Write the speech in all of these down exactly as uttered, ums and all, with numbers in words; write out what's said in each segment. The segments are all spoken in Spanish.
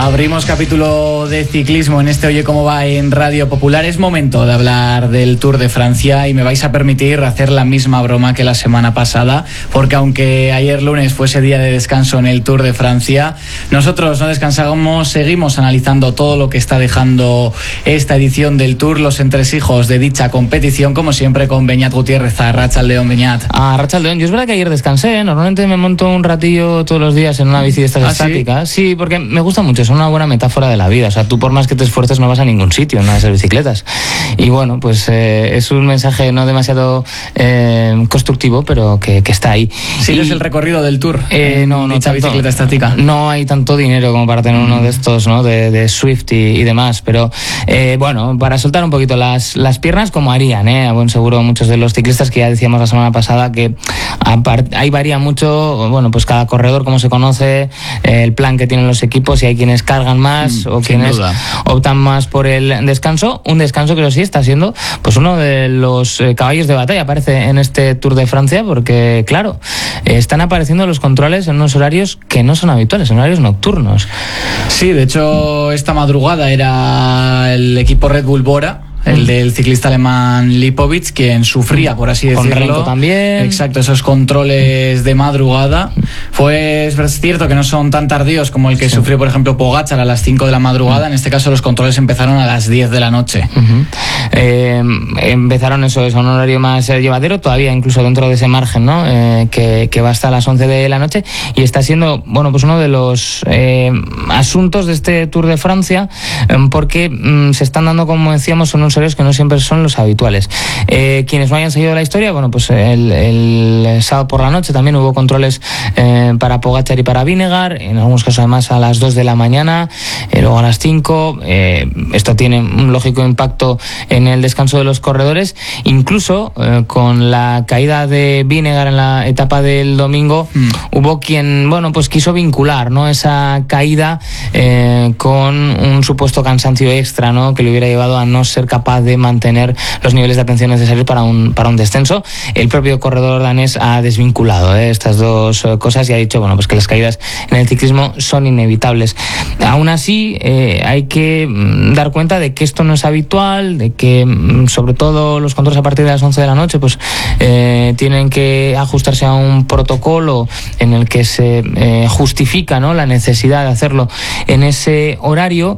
Abrimos capítulo de ciclismo en este Oye Cómo Va en Radio Popular. Es momento de hablar del Tour de Francia y me vais a permitir hacer la misma broma que la semana pasada, porque aunque ayer lunes fuese día de descanso en el Tour de Francia, nosotros no descansamos, seguimos analizando todo lo que está dejando esta edición del Tour, los entresijos de dicha competición, como siempre con Beñat Gutiérrez. A Rachaldeón, Beñat. A Rachaldeón, yo es verdad que ayer descansé, ¿eh? Normalmente me monto un ratillo todos los días en una bici de estas ¿Ah, estáticas. sí? Sí, porque me gusta mucho, es una buena metáfora de la vida. O sea, tú por más que te esfuerces no vas a ningún sitio en una de esas bicicletas. Y bueno, pues eh, es un mensaje no demasiado eh, constructivo, pero que, que está ahí. ¿Sigues y, el recorrido del Tour? Eh, no, no dicha tanto, bicicleta estática. No hay tanto dinero como para tener uno de estos, ¿no? De, de Swift y, y demás, pero eh, bueno, para soltar un poquito las, las piernas, como harían, ¿eh? Bueno, seguro muchos de los ciclistas, que ya decíamos la semana pasada que apart, ahí varía mucho, bueno, pues cada corredor, cómo se conoce, eh, el plan que tienen los equipos, y hay quienes cargan más mm, o quienes duda. optan más por el descanso. Un descanso que sí está siendo pues uno de los eh, caballos de batalla, parece, en este Tour de Francia, porque claro, eh, están apareciendo los controles en unos horarios que no son habituales, en horarios nocturnos. Sí, de hecho esta madrugada era el equipo Red Bull Bora, el del ciclista alemán Lipovic, quien sufría, por así decirlo. Con Renko también. Exacto, esos controles de madrugada. Fue, es cierto que no son tan tardíos como el que sí. sufrió, por ejemplo, Pogačar a las cinco de la madrugada. En este caso los controles empezaron a las diez de la noche. Uh-huh. Eh, empezaron eso, es un horario más llevadero, todavía incluso dentro de ese margen, ¿no? Eh, que, que va hasta las once de la noche, y está siendo, bueno, pues uno de los eh, asuntos de este Tour de Francia, eh, porque mm, se están dando, como decíamos, unos horarios que no siempre son los habituales. Eh, quienes no hayan seguido la historia, bueno, pues el, el sábado por la noche también hubo controles eh, para Pogačar y para Vingegaard, en algunos casos además a las dos de la mañana, eh, luego a las cinco. Eh, esto tiene un lógico impacto en el descanso de los corredores, incluso eh, con la caída de Vingegaard en la etapa del domingo, mm. hubo quien, bueno, pues quiso vincular, ¿no?, esa caída eh, con un supuesto cansancio extra, ¿no?, que le hubiera llevado a no ser capaz de mantener los niveles de atención necesarios para un para un descenso. El propio corredor danés ha desvinculado eh, estas dos eh, cosas y ha dicho, bueno, pues que las caídas en el ciclismo son inevitables. Aún así, eh, hay que mm, dar cuenta de que esto no es habitual, de que mm, sobre todo los controles a partir de las once de la noche, pues eh, tienen que ajustarse a un protocolo en el que se eh, justifica, ¿no?, la necesidad de hacerlo en ese horario,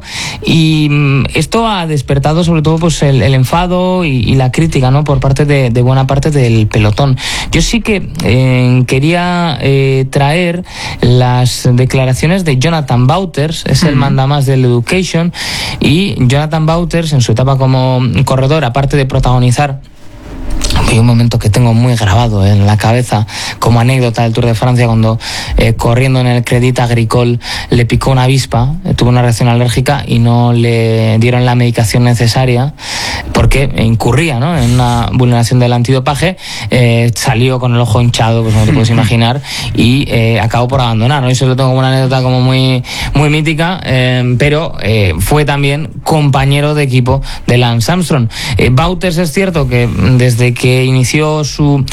y mm, esto ha despertado sobre todo pues el, el enfado y, y la crítica, ¿no?, por parte de, de buena parte del pelotón. Yo sí que eh, quería eh, traer las declaraciones de Jonathan Wouters, es el mandamás del Education, y Jonathan Wouters, en su etapa como corredor, aparte de protagonizar, hay un momento que tengo muy grabado en la cabeza como anécdota del Tour de Francia, cuando eh, corriendo en el Crédit Agricole le picó una avispa, eh, tuvo una reacción alérgica y no le dieron la medicación necesaria porque incurría, ¿no?, en una vulneración del antidopaje. Eh, salió con el ojo hinchado, pues como te puedes imaginar, y eh, acabó por abandonar, ¿no? Eso lo tengo como una anécdota como muy, muy mítica, eh, pero eh, fue también compañero de equipo de Lance Armstrong. Eh, Wouters, es cierto que desde que inició su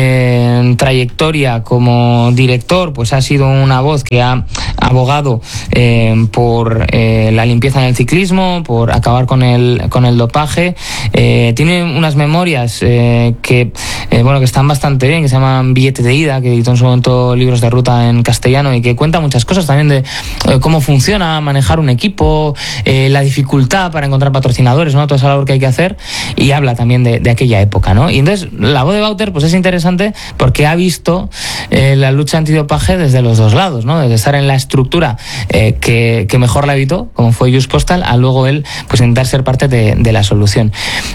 eh, trayectoria como director, pues ha sido una voz que ha abogado eh, por eh, la limpieza en el ciclismo, por acabar con el con el dopaje. Eh, tiene unas memorias eh, que eh, bueno que están bastante bien, que se llaman Billete de Ida, que editó en su momento libros de ruta en castellano, y que cuenta muchas cosas también de eh, cómo funciona manejar un equipo, eh, la dificultad para encontrar patrocinadores, ¿no?, toda esa labor que hay que hacer, y habla también de, de aquella época, ¿no? Y entonces la voz de Wouters pues es interesante porque ha visto eh, la lucha antidopaje desde los dos lados, ¿no?, desde estar en la estructura eh, que, que mejor la evitó, como fue Just Postal, a luego él pues intentar ser parte de, de la solución.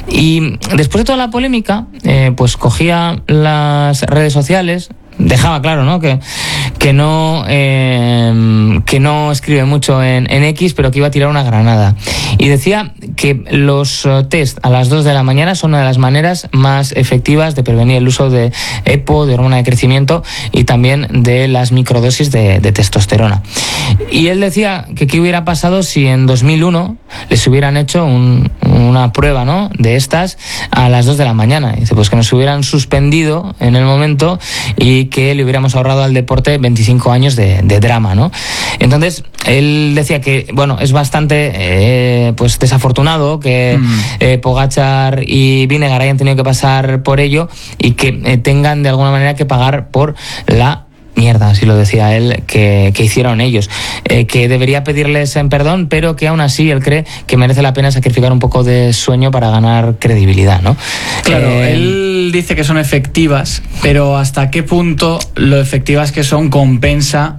Y después de toda la polémica, eh, pues cogía las redes sociales, dejaba claro, ¿no?, que que no eh, que no escribe mucho en, en X, pero que iba a tirar una granada, y decía que los test a las dos de la mañana son una de las maneras más efectivas de prevenir el uso de EPO, de hormona de crecimiento, y también de las microdosis de, de testosterona. Y él decía que qué hubiera pasado si en dos mil uno les hubieran hecho un, una prueba, ¿no?, de estas a las dos de la mañana. Y dice, pues que nos hubieran suspendido en el momento y que le hubiéramos ahorrado al deporte veinticinco años de, de drama, ¿no? Entonces, él decía que, bueno, es bastante eh, pues desafortunado que mm. eh, Pogačar y Vingegaard hayan tenido que pasar por ello y que eh, tengan de alguna manera que pagar por la mierda, así lo decía él, que, que hicieron ellos, eh, que debería pedirles en perdón, pero que aún así él cree que merece la pena sacrificar un poco de sueño para ganar credibilidad, ¿no? Claro, eh, él dice que son efectivas, pero ¿hasta qué punto lo efectivas que son compensa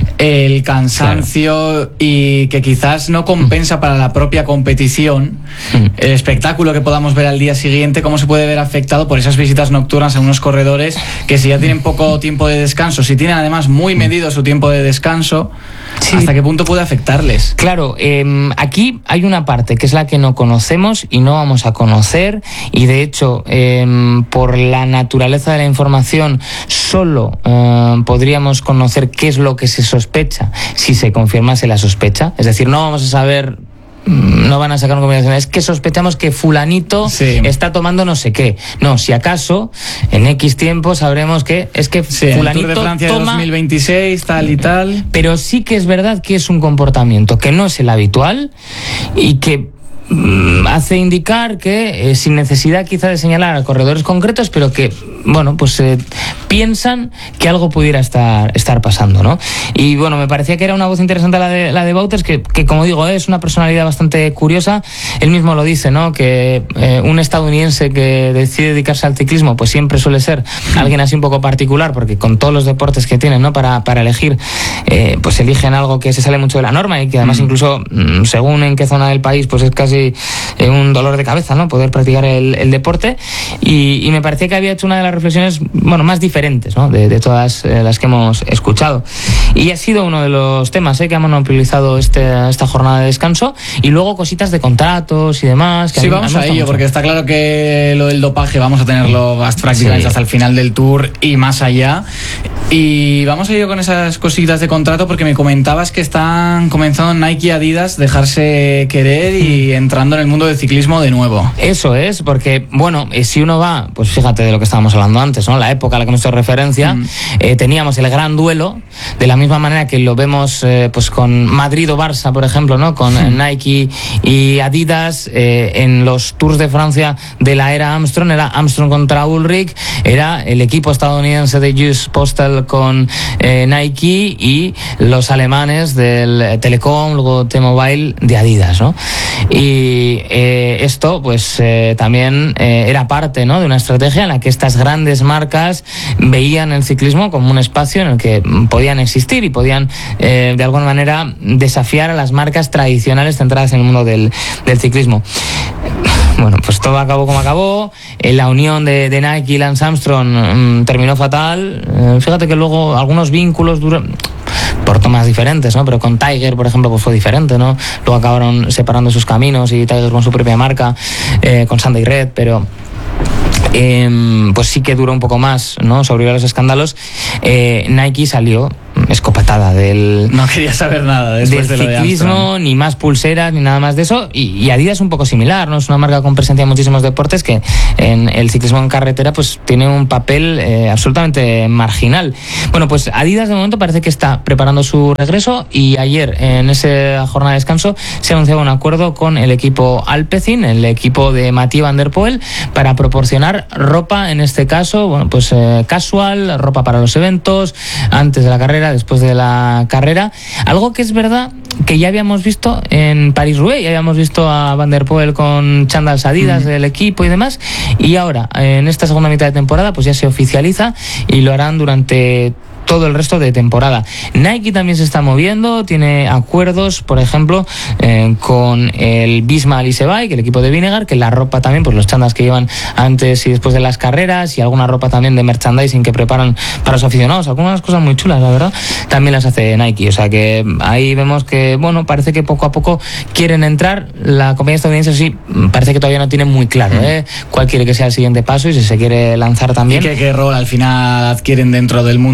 el cansancio? Claro. Y que quizás no compensa para la propia competición, el espectáculo que podamos ver al día siguiente, cómo se puede ver afectado por esas visitas nocturnas a unos corredores que si ya tienen poco tiempo de descanso, si tienen además muy medido su tiempo de descanso, sí. ¿hasta qué punto puede afectarles? Claro, eh, aquí hay una parte que es la que no conocemos y no vamos a conocer, y de hecho eh, por la naturaleza de la información solo eh, podríamos conocer qué es lo que se sospecha si se confirmase la sospecha, es decir, no vamos a saber, no van a sacar una combinación, es que sospechamos que fulanito sí. está tomando no sé qué. No, si acaso en X tiempo sabremos que es que sí, fulanito el Tour de Francia toma, dos mil veintiséis, tal y tal. Pero sí que es verdad que es un comportamiento que no es el habitual y que hace indicar que eh, sin necesidad quizá de señalar a corredores concretos, pero que bueno, pues eh, piensan que algo pudiera estar estar pasando, ¿no? Y bueno, me parecía que era una voz interesante la de la de Wouters, que, que como digo, es una personalidad bastante curiosa. Él mismo lo dice, ¿no? Que eh, un estadounidense que decide dedicarse al ciclismo, pues siempre suele ser alguien así un poco particular, porque con todos los deportes que tienen, ¿no? Para, para elegir, eh, pues eligen algo que se sale mucho de la norma y que además incluso según en qué zona del país, pues es casi un dolor de cabeza, ¿no? Poder practicar el, el deporte, y, y me parecía que había hecho una de las reflexiones, bueno, más diferentes, ¿no? De, de todas eh, las que hemos escuchado, y ha sido uno de los temas ¿eh? que ha monopolizado este, esta jornada de descanso, y luego cositas de contratos y demás. Que sí, a mí, vamos a, a ello, mucho. Porque está claro que lo del dopaje vamos a tenerlo prácticamente sí. hasta el final del Tour y más allá, y vamos a ello con esas cositas de contrato, porque me comentabas que están comenzando Nike y Adidas dejarse querer y entrando en el mundo del ciclismo de nuevo. Eso es, porque, bueno, eh, si uno va, pues fíjate de lo que estábamos hablando antes, ¿no? La época a la que hemos hecho referencia, mm. eh, teníamos el gran duelo, de la misma manera que lo vemos eh, pues con Madrid o Barça, por ejemplo, ¿no? Con mm. Nike y Adidas, eh, en los Tours de Francia de la era Armstrong, era Armstrong contra Ullrich, era el equipo estadounidense de Just Postal con eh, Nike y los alemanes del Telecom, luego T-Mobile de Adidas, ¿no? Y Y eh, esto pues eh, también eh, era parte, ¿no? de una estrategia en la que estas grandes marcas veían el ciclismo como un espacio en el que podían existir y podían eh, de alguna manera desafiar a las marcas tradicionales centradas en el mundo del, del ciclismo. Bueno, pues todo acabó como acabó. Eh, la unión de, de Nike y Lance Armstrong mmm, terminó fatal. Eh, fíjate que luego algunos vínculos duran por tomas diferentes, ¿no? Pero con Tiger, por ejemplo, pues fue diferente, ¿no? Luego acabaron separando sus caminos y Tiger con su propia marca, eh, con Sunday Red, pero eh, pues sí que duró un poco más, ¿no? Sobrevivió a los escándalos. Eh, Nike salió escopetada del no quería saber nada después del de lo de ciclismo, Armstrong. Ni más pulseras ni nada más de eso, y, y Adidas es un poco similar, ¿no? Es una marca con presencia en muchísimos deportes que en el ciclismo en carretera pues tiene un papel eh, absolutamente marginal. Bueno, pues Adidas de momento parece que está preparando su regreso, y ayer en esa jornada de descanso se anunciaba un acuerdo con el equipo Alpecin, el equipo de Mathieu van der Poel, para proporcionar ropa, en este caso, bueno, pues eh, casual, ropa para los eventos, antes de la carrera, después de la carrera, algo que es verdad que ya habíamos visto en París-Roubaix, ya habíamos visto a Van der Poel con chándals Adidas mm. del equipo y demás, y ahora en esta segunda mitad de temporada pues ya se oficializa y lo harán durante todo el resto de temporada. Nike también se está moviendo, tiene acuerdos, por ejemplo, eh, con el Bisma Bike, el equipo de Vingegaard, que la ropa también, pues los chándals que llevan antes y después de las carreras, y alguna ropa también de merchandising que preparan para los aficionados, algunas cosas muy chulas, la verdad, también las hace Nike. O sea que ahí vemos que, bueno, parece que poco a poco quieren entrar. La compañía estadounidense sí, parece que todavía no tiene muy claro ¿eh? cuál quiere que sea el siguiente paso y si se quiere lanzar también. ¿Y qué, qué rol al final adquieren dentro del mundo del ciclismo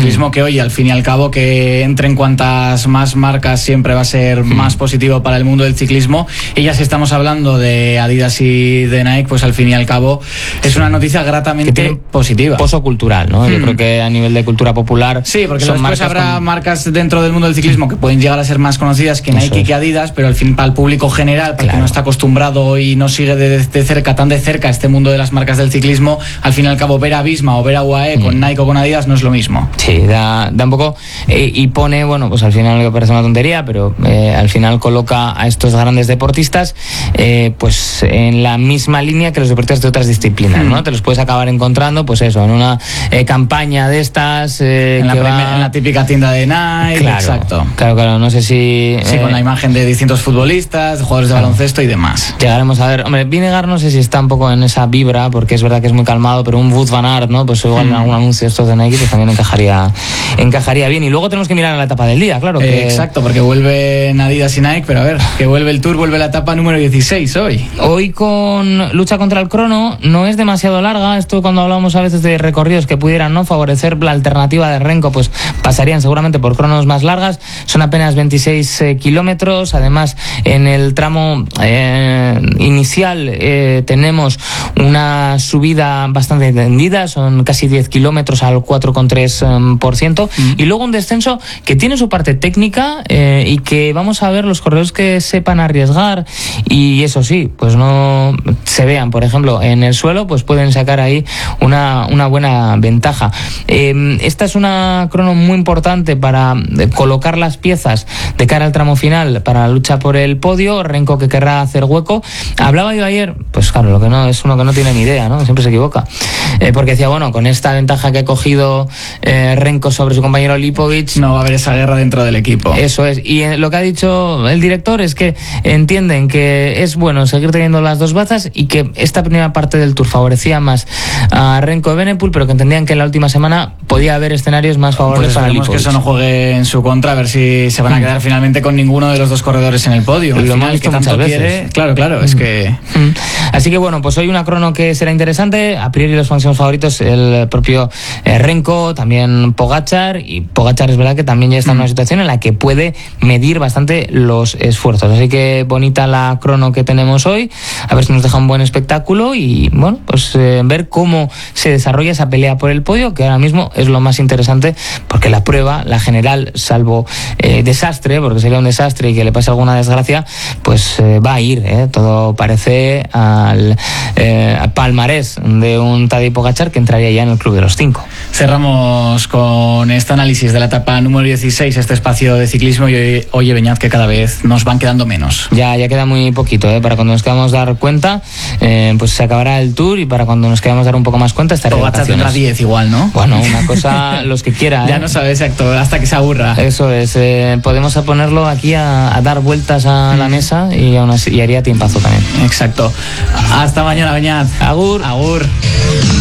ciclismo, mm. que oye, al fin y al cabo, que entren cuantas más marcas siempre va a ser mm. más positivo para el mundo del ciclismo. Y ya si estamos hablando de Adidas y de Nike, pues al fin y al cabo es una noticia gratamente positiva. Pozo cultural, ¿no? Mm. Yo creo que a nivel de cultura popular. Sí, porque son después marcas habrá con... marcas dentro del mundo del ciclismo que pueden llegar a ser más conocidas que Nike y que Adidas, pero al fin para el público general, para claro. que no está acostumbrado y no sigue de, de cerca, tan de cerca este mundo de las marcas del ciclismo, al fin y al cabo ver a Visma o ver a U A E mm. con Nike o con Adidas no es lo mismo. Sí, da, da un poco eh, y pone, bueno, pues al final que parece una tontería, pero eh, al final coloca a estos grandes deportistas eh, pues en la misma línea que los deportistas de otras disciplinas, mm. ¿no? Te los puedes acabar encontrando, pues eso, en una eh, campaña de estas eh, en, la que primer, va... en la típica tienda de Nike, claro, exacto. Claro, claro, no sé si... Sí, eh, con la imagen de distintos futbolistas, de jugadores de claro. baloncesto y demás. Llegaremos a ver, hombre, Vinegar no sé si está un poco en esa vibra, porque es verdad que es muy calmado, pero un Wout van Aert, ¿no? Pues igual mm. en algún anuncio estos de Nike pues también encajaría encajaría bien. Y luego tenemos que mirar a la etapa del día, claro. Que... Eh, exacto, porque vuelve Adidas y Nike, pero a ver, que vuelve el Tour, vuelve la etapa número dieciséis hoy. Hoy con lucha contra el crono, no es demasiado larga. Esto cuando hablamos a veces de recorridos que pudieran no favorecer la alternativa de Renko, pues pasarían seguramente por cronos más largas. Son apenas veintiséis eh, kilómetros. Además, en el tramo eh, inicial eh, tenemos una subida bastante tendida, son casi diez kilómetros al cuatro coma tres por ciento, mm. y luego un descenso que tiene su parte técnica eh, y que vamos a ver los corredores que sepan arriesgar y eso sí, pues no se vean, por ejemplo, en el suelo, pues pueden sacar ahí una, una buena ventaja. Eh, esta es una crono muy importante para colocar las piezas de cara al tramo final para la lucha por el podio. Renko que querrá hacer hueco. Hablaba yo ayer, pues claro, lo que no es uno que no tiene ni idea, ¿no? Siempre se equivoca. Eh, porque decía, bueno, con esta ventaja que ha cogido eh, Renko sobre su compañero Lipovic, no va a haber esa guerra dentro del equipo. Eso es. Y eh, lo que ha dicho el director es que entienden que es bueno seguir teniendo las dos bazas y que esta primera parte del Tour favorecía más a Renko de Benepul, pero que entendían que en la última semana podía haber escenarios más favorables pues para Lipovic. Que eso no juegue en su contra, a ver si se van a quedar mm. finalmente con ninguno de los dos corredores en el podio. Al lo final, que tanto muchas quiere, veces. Claro, claro, mm. es que... Mm. Así que bueno, pues hoy una crono que será interesante. A priori los máximos favoritos el propio eh, Renko, también Pogačar, y Pogačar es verdad que también ya está en una situación en la que puede medir bastante los esfuerzos. Así que bonita la crono que tenemos hoy, a ver si nos deja un buen espectáculo y bueno, pues eh, ver cómo se desarrolla esa pelea por el podio, que ahora mismo es lo más interesante, porque la prueba, la general, salvo eh, desastre, porque sería un desastre y que le pase alguna desgracia, pues eh, va a ir, eh, todo parece al, eh, al palmarés de un Tadej Pogačar que entraría ya en el club de los cinco. Cerramos con este análisis de la etapa número dieciséis, este espacio de ciclismo, y oye, Beñat, que cada vez nos van quedando menos. Ya, ya queda muy poquito, ¿eh? Para cuando nos quedamos dar cuenta, eh, pues se acabará el Tour, y para cuando nos quedamos dar un poco más cuenta estaré de vacaciones. tendrá diez igual, ¿no? Bueno, una cosa, los que quiera. ¿eh? Ya no sabes exacto, hasta que se aburra. Eso es, eh, podemos ponerlo aquí a, a dar vueltas a mm. la mesa y, aún así, y haría tiempazo también. Exacto. Hasta mañana, Beñat. Agur. Agur.